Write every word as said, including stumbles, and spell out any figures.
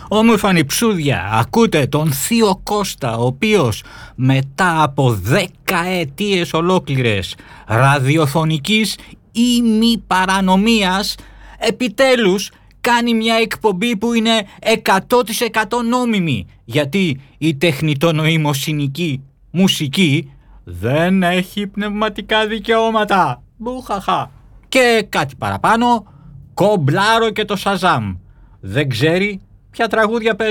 Όμορφα νηψούδια, ακούτε τον Θείο Κώστα, ο οποίος μετά από δέκα αιτίες ολόκληρες ραδιοφωνικής ή μη παρανομίας επιτέλους κάνει μια εκπομπή που είναι εκατό τοις εκατό νόμιμη, γιατί η τεχνητονοημοσυνική μουσική δεν έχει πνευματικά δικαιώματα. Μπουχαχα. Και κάτι παραπάνω, κομπλάρω και το Σαζάμ. Δεν ξέρει ποια τραγούδια παίζουν.